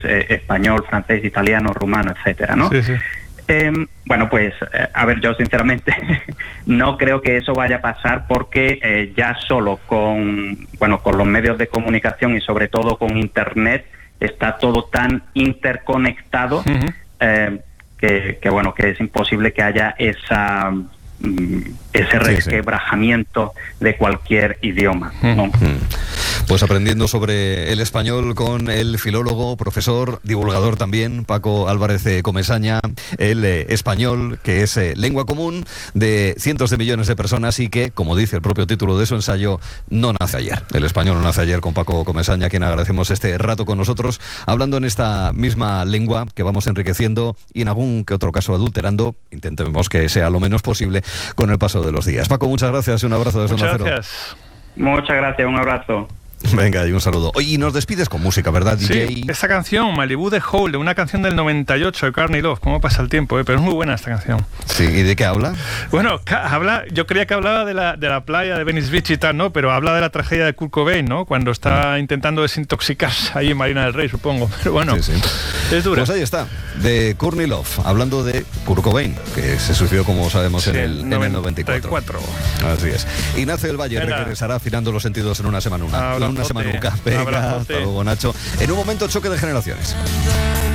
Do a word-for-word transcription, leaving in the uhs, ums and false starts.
eh, español, francés, italiano, rumano, etcétera, ¿no? Sí, sí. Eh, bueno, pues, eh, a ver, yo sinceramente no creo que eso vaya a pasar porque eh, ya solo con, bueno, con los medios de comunicación y sobre todo con Internet está todo tan interconectado uh-huh. eh, que, que, bueno, que es imposible que haya esa... ese resquebrajamiento sí, sí. de cualquier idioma, ¿no? Pues aprendiendo sobre el español con el filólogo, profesor, divulgador también, Paco Álvarez Comesaña, el eh, español, que es eh, lengua común de cientos de millones de personas y que, como dice el propio título de su ensayo, no nace ayer. El español no nace ayer, con Paco Comesaña, a quien agradecemos este rato con nosotros, hablando en esta misma lengua que vamos enriqueciendo y en algún que otro caso adulterando, intentemos que sea lo menos posible, con el paso de los días. Paco, muchas gracias y un abrazo desde Muchas Onda Cero. gracias. Muchas gracias, un abrazo. Venga, y un saludo. Oye, y nos despides con música, ¿verdad, D J? Sí, esta canción, Malibu de Hole, una canción del noventa y ocho de Courtney Love. ¿Cómo pasa el tiempo? Eh? Pero es muy buena esta canción. Sí, ¿y de qué habla? Bueno, habla, yo creía que hablaba de la, de la playa de Venice Beach y tal, ¿no? Pero habla de la tragedia de Kurt Cobain, ¿no? Cuando está intentando desintoxicarse ahí en Marina del Rey, supongo. Pero bueno, sí, sí. es dura. Pues ahí está, de Courtney Love, hablando de Kurt Cobain, que se suicidó, como sabemos, sí, en, el, en el noventa y cuatro. Así es. Ignacio del Valle Venga. regresará afinando los sentidos en una semana. Una, en una semana nunca. Venga, hasta luego, Nacho. En un momento, choque de generaciones.